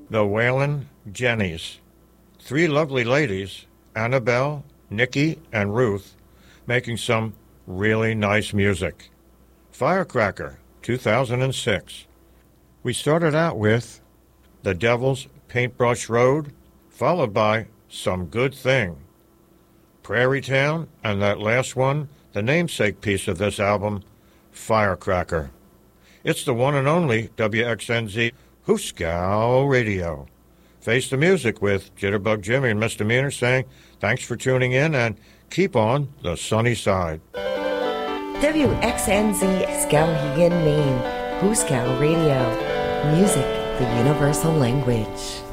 The Waylon Jennies. Three lovely ladies, Annabelle, Nikki, and Ruth, making some really nice music. Firecracker, 2006. We started out with The Devil's Paintbrush Road, followed by Some Good Thing. Prairie Town, and that last one, the namesake piece of this album, Firecracker. It's the one and only WXNZ Hooskow Radio. Face the Music with Jitterbug Jimmy and Misdemeanor saying thanks for tuning in and keep on the sunny side. WXNZ Skowhegan, Maine. Hooskow Radio. Music, the universal language.